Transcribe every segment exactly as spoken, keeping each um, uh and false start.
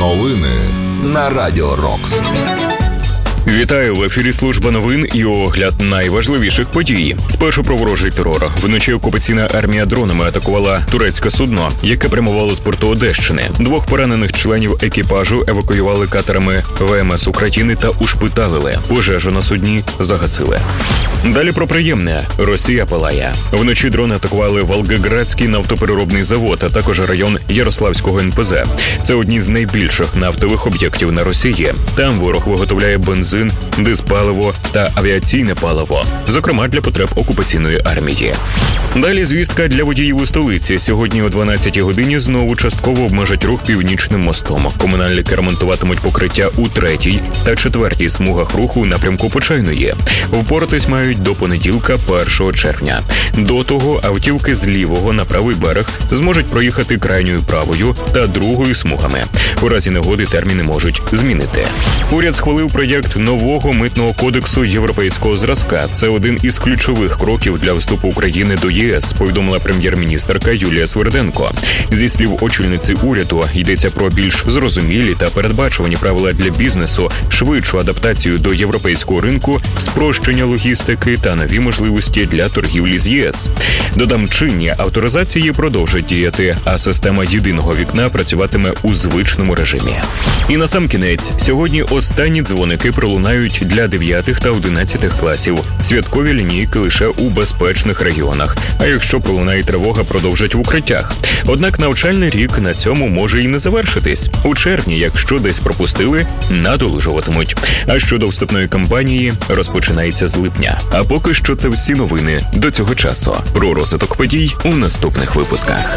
Новини на Радіо Рокс. Вітаю, в ефірі служба новин і огляд найважливіших подій. Спершу про ворожий терор. Вночі окупаційна армія дронами атакувала турецьке судно, яке прямувало з порту Одещини. Двох поранених членів екіпажу евакуювали катерами ВМС України та ушпиталили. Пожежу на судні загасили. Далі про приємне. Росія палає. Вночі дрони атакували Волгоградський нафтопереробний завод, а також район Ярославського ен пе зе. Це одні з найбільших нафтових об'єктів на Росії. Там ворог виготовляє бензин, дизпаливо та авіаційне паливо, зокрема для потреб окупаційної армії. Далі звістка для водіїв у столиці. Сьогодні о дванадцятій годині знову частково обмежать рух Північним мостом. Комунальники ремонтуватимуть покриття у третій та четвертій смугах руху у напрямку Почайної. Впоратись мають до понеділка, першого червня. До того автівки з лівого на правий берег зможуть проїхати крайньою правою та другою смугами. У разі негоди терміни можуть змінити. Уряд схвалив проєкт нового митного кодексу європейського зразка. Це один із ключових кроків для вступу України до є ес, повідомила прем'єр-міністерка Юлія Сверденко. Зі слів очільниці уряду, йдеться про більш зрозумілі та передбачувані правила для бізнесу, швидшу адаптацію до європейського ринку, спрощення логістики та нові можливості для торгівлі з є ес. Додам, чинні авторизації продовжать діяти, а система єдиного вікна працюватиме у звичному режимі. І насамкінець, сьогодні останні дзвоники пролунають для дев'ятих та одинадцятих класів. Святкові лінійки лише у безпечних регіонах. А якщо пролунає тривога, продовжать в укриттях. Однак навчальний рік на цьому може і не завершитись. У червні, якщо десь пропустили, надолужуватимуть. А щодо вступної кампанії, розпочинається з липня. А поки що це всі новини до цього часу. Про розвиток подій у наступних випусках.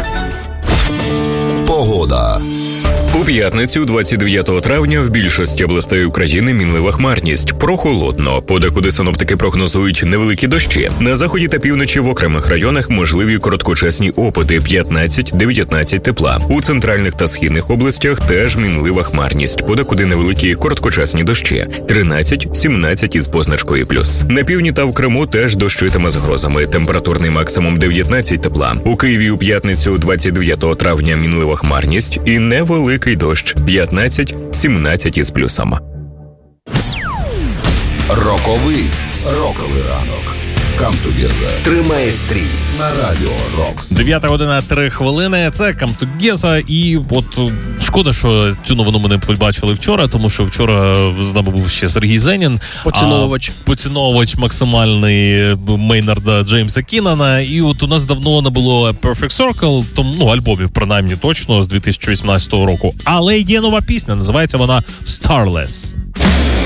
Погода. У п'ятницю, двадцять дев'ятого травня, в більшості областей України мінлива хмарність. Прохолодно. Подекуди синоптики прогнозують невеликі дощі. На заході та півночі в окремих районах можливі короткочасні опади п'ятнадцять-дев'ятнадцять тепла. У центральних та східних областях теж мінлива хмарність. Подекуди невеликі короткочасні дощі. тринадцять-сімнадцять із позначкою плюс. На півдні та в Криму теж дощитиме з грозами. Температурний максимум дев'ятнадцять тепла. У Києві у п'ятницю, двадцять дев'ятого травня, мінлива хмарність і невеликий дощ п'ятнадцять-сімнадцять із плюсом. Роковий. Роковий ранок. Come Together. Тримає стрій на Радіо Рокс. дев'ята година три хвилини. Це Come Together. І от шкода, що цю новину ми не побачили вчора, тому що вчора з нами був ще Сергій Зенін. Поціновувач. Поціновувач максимальний Мейнарда Джеймса Кінана. І от у нас давно не було Perfect Circle, тому, ну, альбомів принаймні точно з дві тисячі вісімнадцятого року. Але є нова пісня, називається вона Starless.